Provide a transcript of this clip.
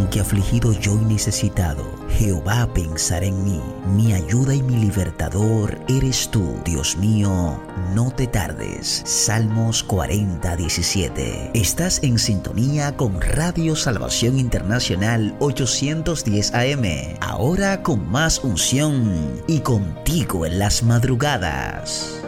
Aunque afligido yo y necesitado, Jehová pensará en mí. Mi ayuda y mi libertador eres tú, Dios mío, no te tardes. Salmos 40:17. Estás en sintonía con Radio Salvación Internacional 810 AM. Ahora con más unción y contigo en las madrugadas.